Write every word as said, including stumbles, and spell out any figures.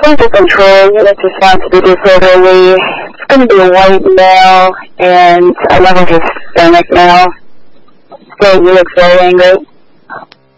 under control. It just wants to be disorderly. It's going to be a white male, and I love his stomach now. So he looks very angry.